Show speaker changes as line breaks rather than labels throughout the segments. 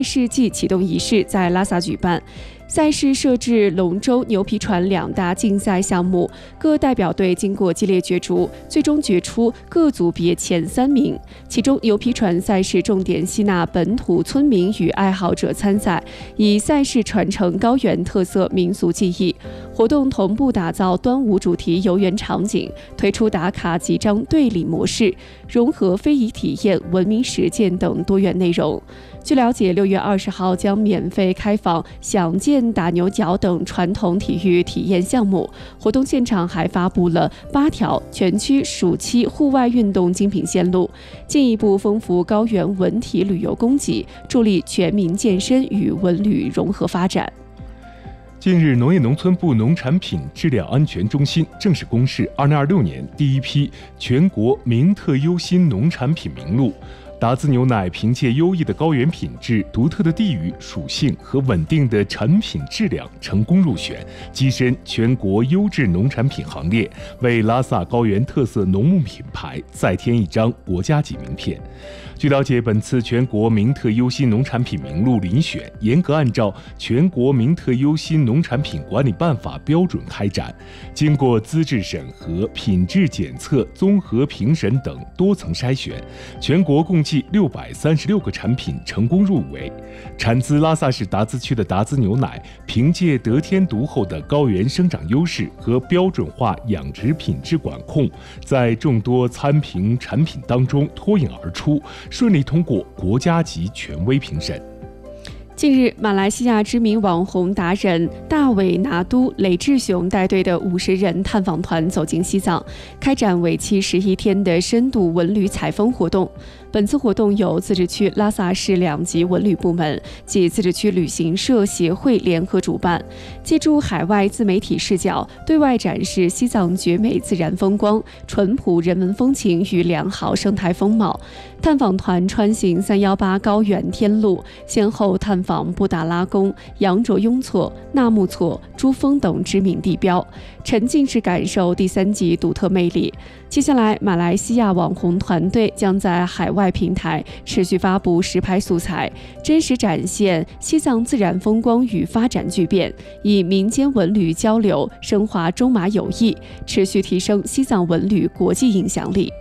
世纪启动仪式在拉萨举办。赛事设置龙舟、牛皮船2大竞赛项目，各代表队经过激烈角逐，最终决出各组别前3名。其中，牛皮船赛事重点吸纳本土村民与爱好者参赛，以赛事传承高原特色民俗技艺。活动同步打造端午主题游园场景，推出打卡集章队礼模式，融合非遗体验、文明实践等多元内容。据了解，6月20号将免费开放响箭、打牛角等传统体育体验项目。活动现场还发布了8条全区暑期户外运动精品线路，进一步丰富高原文体旅游供给，助力全民健身与文旅融合发展。
近日，农业农村部农产品质量安全中心正式公示2026年第一批全国名特优新农产品名录。达孜牛奶凭借优异的高原品质、独特的地域属性和稳定的产品质量成功入选，跻身全国优质农产品行列，为拉萨高原特色农牧品牌再添一张国家级名片。据了解，本次全国名特优新农产品名录遴选严格按照全国名特优新农产品管理办法标准开展，经过资质审核、品质检测、综合评审等多层筛选，全国共计636个产品成功入围。产自拉萨市达孜区的达孜牛奶，凭借得天独厚的高原生长优势和标准化养殖品质管控，在众多参评产品当中脱颖而出，顺利通过国家级权威评审。
近日，马来西亚知名网红达人大伟拿督雷志雄带队的50人探访团走进西藏，开展为期11天的深度文旅采风活动。本次活动由自治区拉萨市2级文旅部门及自治区旅行社协会联合主办，借助海外自媒体视角，对外展示西藏绝美自然风光、淳朴人文风情与良好生态风貌。探访团穿行318高原天路，先后探访布达拉宫、羊卓雍措、纳木错、珠峰等知名地标，沉浸式感受第3级独特魅力。接下来，马来西亚网红团队将在海外平台持续发布实拍素材，真实展现西藏自然风光与发展巨变，以民间文旅交流深化中马友谊，持续提升西藏文旅国际影响力。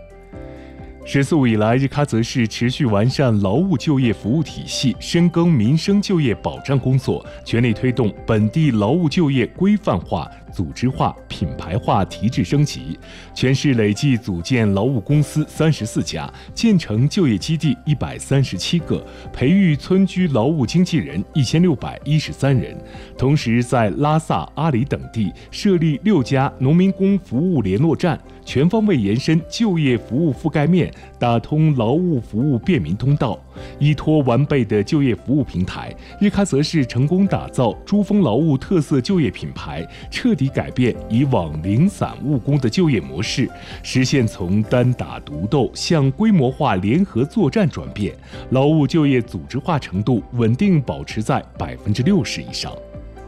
14五以来，日喀则市持续完善劳务就业服务体系，深耕民生就业保障工作，全力推动本地劳务就业规范化、组织化、品牌化提质升级。全市累计组建劳务公司34家，建成就业基地137个，培育村居劳务经纪人1613人。同时，在拉萨、阿里等地设立6家农民工服务联络站，全方位延伸就业服务覆盖面，打通劳务服务便民通道。依托完备的就业服务平台，日喀则市成功打造珠峰劳务特色就业品牌，彻底改变以往零散务工的就业模式，实现从单打独斗向规模化联合作战转变，劳务就业组织化程度稳定保持在60%以上。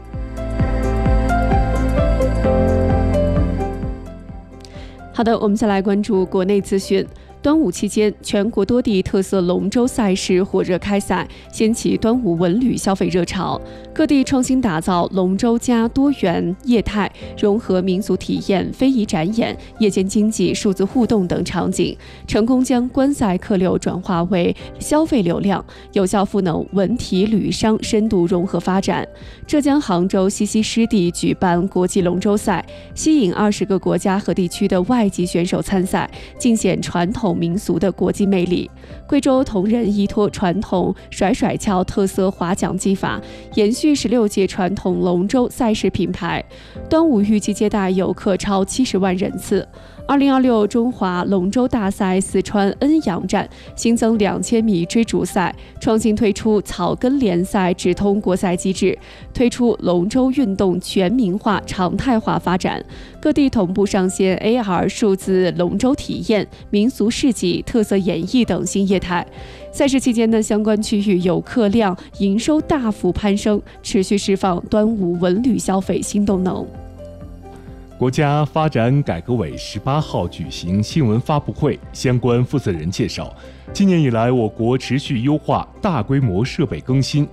好的，我们再来关注国内资讯。端午期间，全国多地特色龙舟赛事火热开赛，掀起端午文旅消费热潮。各地创新打造龙舟加多元业态，融合民俗体验、非遗展演、夜间经济、数字互动等场景，成功将观赛客流转化为消费流量，有效赋能文体旅商深度融合发展。浙江杭州西溪湿地举办国际龙舟赛，吸引20个国家和地区的外籍选手参赛，尽显传统民俗的国际魅力。贵州铜仁依托传统甩甩跷特色划桨技法，延续16届传统龙舟赛事品牌。端午预计接待游客超70万人次。2026中华龙舟大赛四川恩阳站新增2000米追逐赛，创新推出草根联赛直通国赛机制，推出龙舟运动全民化、常态化发展。各地同步上线 AR 数字龙舟体验、民俗市集、特色演绎等新业态。赛事期间呢，相关区域游客量、营收大幅攀升，持续释放端午文旅消费新动能。
国家发展改革委18号举行新闻发布会，相关负责人介绍，今年以来，我国持续优化大规模设备更新，